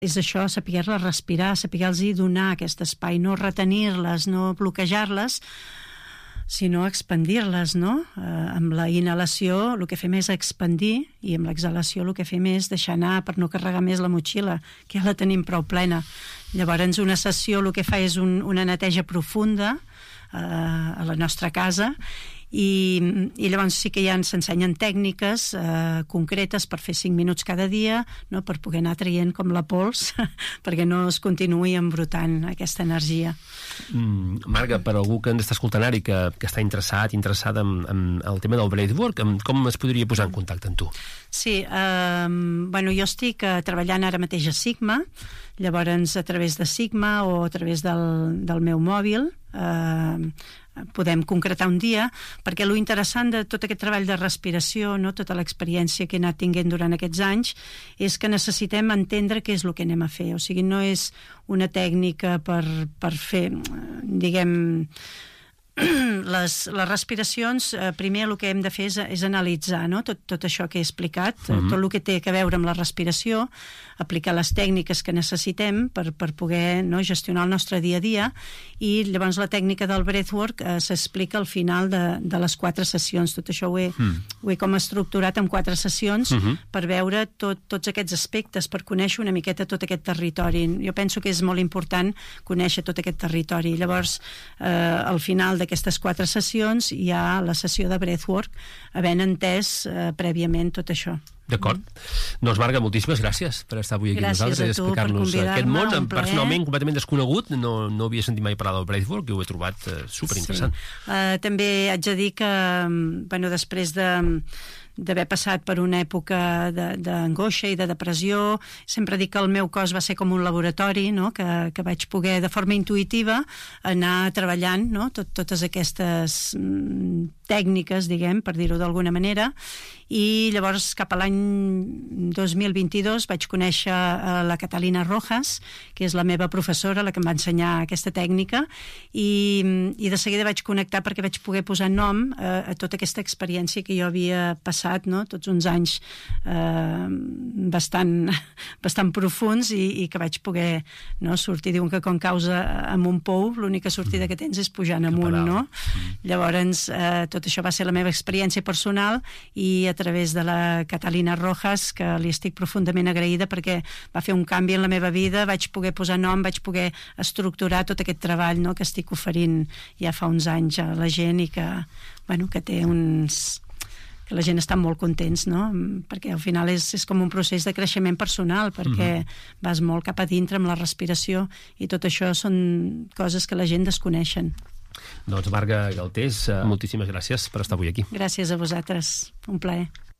És això, saber-les respirar, saber-los donar aquest espai, no retenir-les, no bloquejar-les, sinó expandir-les, no? Amb la inhalació el que fem és expandir i amb l'exhalació el que fem és deixar anar per no carregar més la motxilla, que ja la tenim prou plena. Llavors una sessió el que fa és una neteja profunda a la nostra casa i llavors sí que ja s'ensenyen tècniques concretes per fer 5 minuts cada dia, no? Per poder anar traient com la pols perquè no es continuï embrutant aquesta energia. Marga, per algú que ens està escoltant ara i que està interessada en el tema del breathwork, com es podria posar en contacte amb tu? Sí, jo estic treballant ara mateix a Sigma, llavors a través de Sigma o a través del meu mòbil podem concretar un dia, perquè lo interessant de tot aquest treball de respiració, no, tota l'experiència que he anat tinguent durant aquests anys, és que necessitem entendre què és el que anem a fer. O sigui, no és una tècnica per fer, diguem, les respiracions. Primer el que hem de fer és analitzar, no? tot això que he explicat, tot el que té a veure amb la respiració, aplicar les tècniques que necessitem per poder, no, gestionar el nostre dia a dia, i llavors la tècnica del breathwork s'explica al final de les 4 sessions. Tot això ho he com estructurat en 4 sessions per veure tots aquests aspectes, per conèixer una miqueta tot aquest territori. Jo penso que és molt important conèixer tot aquest territori. Llavors al final d'aquestes 4 sessions hi ha la sessió de breathwork, havent entès prèviament tot això. D'acord. Doncs Marga, moltíssimes gràcies per estar avui aquí amb nosaltres i explicar-nos aquest món. Personalment, completament desconegut, no havia sentit mai parlar del breathwork i ho he trobat superinteressant. També haig de dir que després d'haver passat per una època d'angoixa i de depressió, sempre dic que el meu cos va ser com un laboratori, no? que vaig poder de forma intuïtiva anar treballant, no? totes aquestes tècniques, diguem, per dir-ho d'alguna manera, i llavors cap a l'any 2022 vaig conèixer la Catalina Rojas, que és la meva professora, la que em va ensenyar aquesta tècnica, i de seguida vaig connectar perquè vaig poder posar nom a tota aquesta experiència que jo havia passat, no? Tots uns anys bastant profunds i que vaig poder, no, sortir. Diuen que quan caus amb un pou l'única sortida que tens és pujant amunt, no? Llavors tot això va ser la meva experiència personal, i a través de la Catalina Rojas, que li estic profundament agraïda perquè va fer un canvi en la meva vida, vaig poder posar nom, vaig poder estructurar tot aquest treball, no, que estic oferint ja fa uns anys a la gent, i que té que la gent està molt contents, no? Perquè al final és com un procés de creixement personal, perquè vas molt cap a dintre amb la respiració, i tot això són coses que la gent desconeixen. Doncs Marga Galtés, moltíssimes gràcies per estar avui aquí. Gràcies a vosaltres, un plaer.